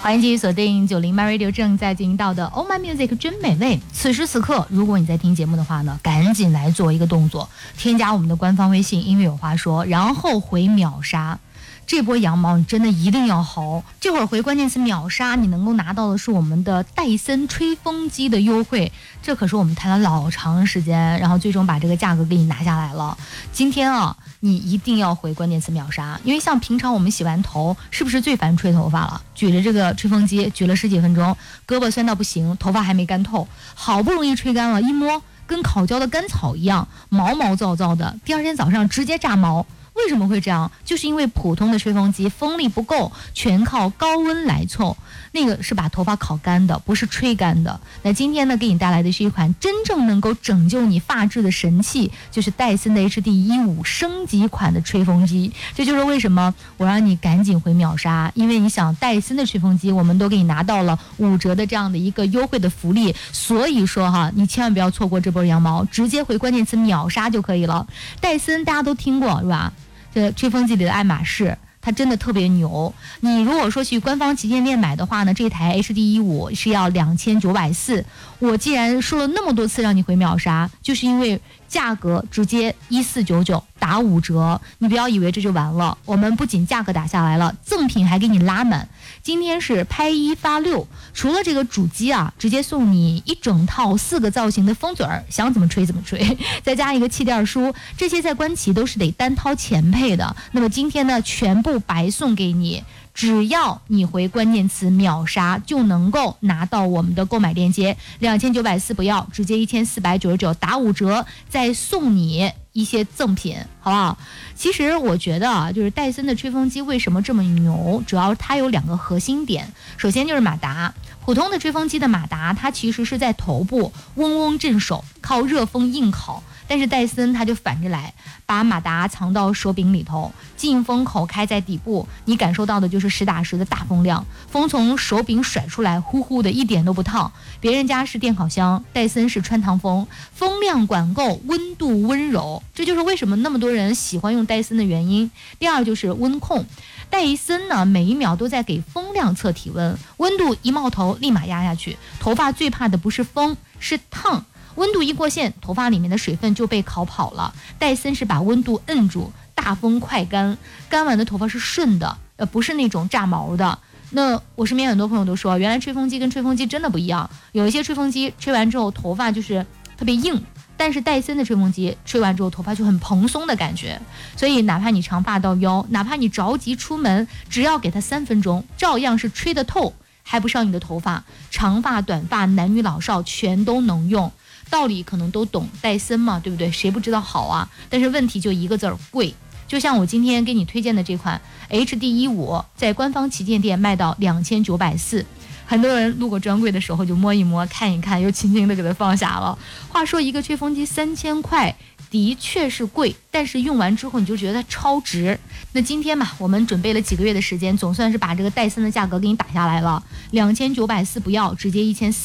欢迎继续锁定90 My Radio 正在进行到的 Oh My Music 真美味。此时此刻，如果你在听节目的话呢，赶紧来做一个动作，添加我们的官方微信音乐有话说，然后回秒杀。这波羊毛你真的一定要薅，这会儿回关键词秒杀，你能够拿到的是我们的戴森吹风机的优惠，这可是我们谈了老长时间，然后最终把这个价格给你拿下来了。今天啊，你一定要回关键词秒杀，因为像平常我们洗完头，是不是最烦吹头发了？举着这个吹风机举了10几分钟，胳膊酸到不行，头发还没干透，好不容易吹干了，一摸跟烤焦的干草一样，毛毛躁躁的，第二天早上直接炸毛。为什么会这样？就是因为普通的吹风机风力不够，全靠高温来凑，那个是把头发烤干的，不是吹干的。那今天呢，给你带来的是一款真正能够拯救你发质的神器，就是戴森的 HD15升级款的吹风机。这就是为什么我让你赶紧回秒杀，因为你想戴森的吹风机，我们都给你拿到了5折的这样的一个优惠的福利，所以说哈，你千万不要错过这波羊毛，直接回关键词秒杀就可以了。戴森大家都听过是吧？这吹风机里的爱马仕，它真的特别牛。你如果说去官方旗舰店买的话呢，这台 HD15是要2940。我既然说了那么多次让你回秒杀，就是因为价格直接1499打5折。你不要以为这就完了，我们不仅价格打下来了，赠品还给你拉满。今天是拍1发6，除了这个主机啊，直接送你一整套4个造型的风嘴儿，想怎么吹怎么吹，再加一个气垫书，这些在官旗都是得单掏钱配的。那么今天呢，全部白送给你，只要你回关键词秒杀，就能够拿到我们的购买链接，2940不要，直接1499打5折，再送你一些赠品，好不好？其实我觉得啊，就是戴森的吹风机为什么这么牛，主要它有2个核心点。首先就是马达，普通的吹风机的马达，它其实是在头部嗡嗡震手，靠热风硬烤。但是戴森它就反着来，把马达藏到手柄里头，进风口开在底部，你感受到的就是实打实的大风量，风从手柄甩出来，呼呼的，一点都不烫。别人家是电烤箱，戴森是穿堂风，风量管够，温度温柔，这就是为什么那么多人喜欢用戴森的原因。第二就是温控，戴森呢每1秒都在给风量测体温，温度一冒头立马压下去。头发最怕的不是风，是烫。温度一过线，头发里面的水分就被烤跑了。戴森是把温度摁住，大风快干，干完的头发是顺的，不是那种炸毛的。那我身边很多朋友都说，原来吹风机跟吹风机真的不一样，有一些吹风机吹完之后头发就是特别硬，但是戴森的吹风机吹完之后头发就很蓬松的感觉。所以哪怕你长发到腰，哪怕你着急出门，只要给它3分钟，照样是吹得透，还不伤你的头发。长发短发男女老少全都能用，道理可能都懂，戴森嘛，对不对？谁不知道好啊？但是问题就一个字儿，贵。就像我今天给你推荐的这款 HD15，在官方旗舰店卖到2940。很多人路过专柜的时候就摸一摸看一看，又轻轻的给它放下了。话说一个吹风机3000块的确是贵，但是用完之后你就觉得它超值。那今天嘛，我们准备了几个月的时间，总算是把这个戴森的价格给你打下来了，2940不要，直接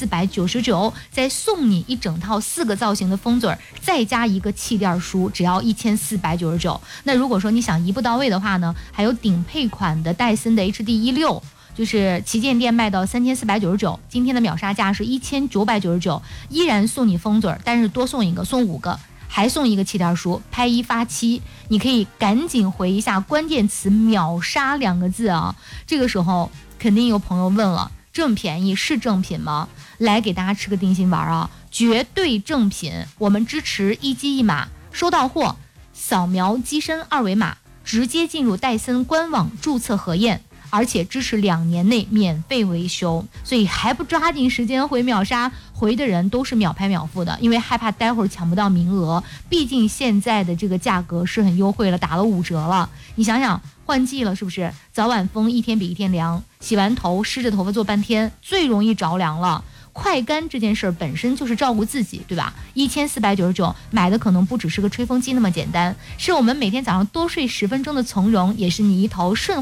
1499，再送你一整套4个造型的风嘴，再加一个气垫书，只要1499。那如果说你想一步到位的话呢，还有顶配款的戴森的 HD16。就是旗舰店卖到3499，今天的秒杀价是1999，依然送你风嘴，但是多送一个，送5个，还送一个气垫书，拍1发7。你可以赶紧回一下关键词秒杀2个字啊！这个时候肯定有朋友问了，这么便宜是正品吗？来给大家吃个定心丸啊，绝对正品，我们支持一机一码，收到货扫描机身2维码，直接进入戴森官网注册核验，而且支持2年内免费维修，所以还不抓紧时间回秒杀，回的人都是秒拍秒付的，因为害怕待会儿抢不到名额，毕竟现在的这个价格是很优惠了，打了5折了。你想想，换季了是不是？早晚风一天比一天凉，洗完头湿着头发坐半天，最容易着凉了。快干这件事儿本身就是照顾自己，对吧？1499买的可能不只是个吹风机那么简单，是我们每天早上多睡10分钟的从容，也是你一头顺